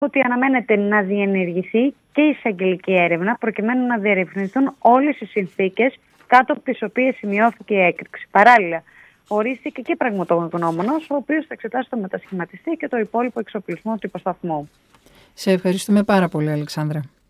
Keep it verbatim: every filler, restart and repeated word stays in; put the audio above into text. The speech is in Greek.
ότι αναμένεται να διενεργηθεί και η εισαγγελική έρευνα προκειμένου να διερευνηθούν όλες οι συνθήκες κάτω από τις οποίες σημειώθηκε η έκρηξη. Παράλληλα, ορίστηκε και πραγματογνώμονας, ο οποίος θα εξετάσει το μετασχηματιστή και το υπόλοιπο εξοπλισμό του υποσταθμού. Σε ευχαριστούμε πάρα πολύ, Αλεξάνδρα.